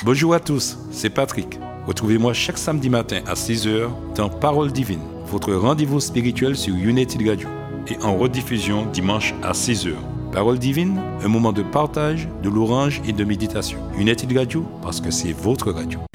Bonjour à tous, c'est Patrick. Retrouvez-moi chaque samedi matin à 6h dans Parole Divine, votre rendez-vous spirituel sur United Radio et en rediffusion dimanche à 6h. Parole Divine, un moment de partage, de louange et de méditation. United Radio, parce que c'est votre radio.